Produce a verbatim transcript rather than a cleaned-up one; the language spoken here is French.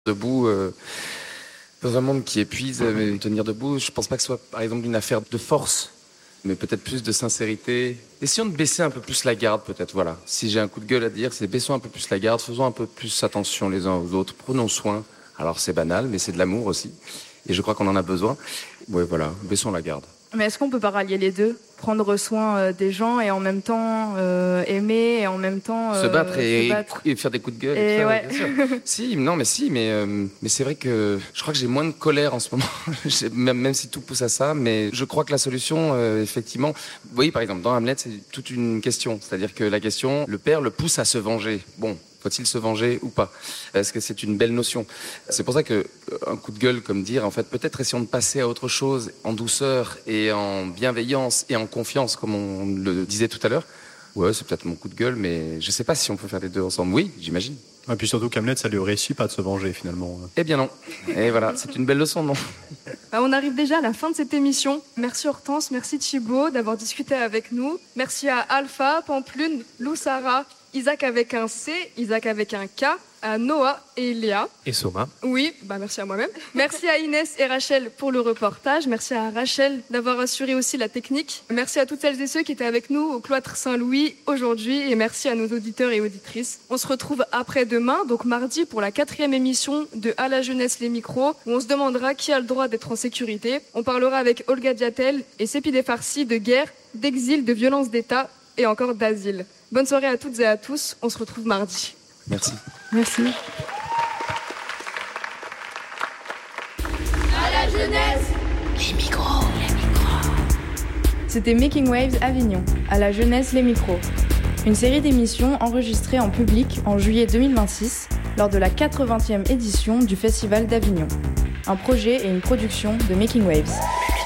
Debout, euh, dans un monde qui épuise, mais tenir debout, je pense pas que ce soit par exemple une affaire de force, mais peut-être plus de sincérité. Essayons de baisser un peu plus la garde peut-être, voilà. Si j'ai un coup de gueule à dire, c'est baissons un peu plus la garde, faisons un peu plus attention les uns aux autres, prenons soin. Alors c'est banal, mais c'est de l'amour aussi, et je crois qu'on en a besoin. Ouais, voilà, baissons la garde. Mais est-ce qu'on peut pas rallier les deux ? Prendre soin euh, des gens et en même temps euh, aimer et en même temps euh, se battre et, se battre. et faire des coups de gueule. Et et ça, ouais. bien sûr. Si, non, mais si, mais euh, mais c'est vrai que je crois que j'ai moins de colère en ce moment, même, même si tout pousse à ça. Mais je crois que la solution, euh, effectivement, vous voyez, par exemple, dans Hamlet, c'est toute une question. C'est-à-dire que la question, le père le pousse à se venger. Bon. Faut-il se venger ou pas ? Est-ce que c'est une belle notion ? C'est pour ça que un coup de gueule, comme dire, en fait, peut-être essayons de passer à autre chose en douceur et en bienveillance et en confiance, comme on le disait tout à l'heure. Ouais, c'est peut-être mon coup de gueule, mais je sais pas si on peut faire les deux ensemble. Oui, j'imagine. Et puis surtout qu'Hamlet, ça lui réussit pas de se venger finalement. Eh bien non. Et voilà, c'est une belle leçon, non ? On arrive déjà à la fin de cette émission. Merci Hortense, merci Thibaut d'avoir discuté avec nous. Merci à Alpha, Pamplune, Lou Sarah, Isaac avec un C, Isaac avec un K, à Noah et Léa. Et Soma. Oui, bah merci à moi-même. Merci à Inès et Rachel pour le reportage. Merci à Rachel d'avoir assuré aussi la technique. Merci à toutes celles et ceux qui étaient avec nous au Cloître Saint-Louis aujourd'hui. Et merci à nos auditeurs et auditrices. On se retrouve après-demain, donc mardi, pour la quatrième émission de À la jeunesse les micros, où on se demandera qui a le droit d'être en sécurité. On parlera avec Olga Diatel et Sepideh Farsi de guerre, d'exil, de violence d'État et encore d'asile. Bonne soirée à toutes et à tous. On se retrouve mardi. Merci. Merci. À la jeunesse, les micros, les micros. C'était Making Waves Avignon, à la jeunesse les micros. Une série d'émissions enregistrées en public en juillet deux mille vingt-six lors de la quatre-vingtième édition du Festival d'Avignon. Un projet et une production de Making Waves.